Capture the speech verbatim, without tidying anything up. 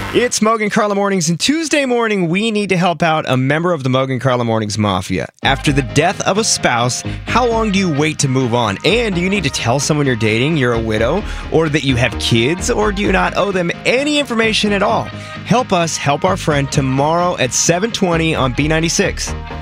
It's Mogan Carla Mornings, and Tuesday morning, we need to help out a member of the Mogan Carla Mornings Mafia. After the death of a spouse, how long do you wait to move on? And do you need to tell someone you're dating you're a widow, or that you have kids, or do you not owe them any information at all? Help us help our friend tomorrow at seven twenty on B ninety-six.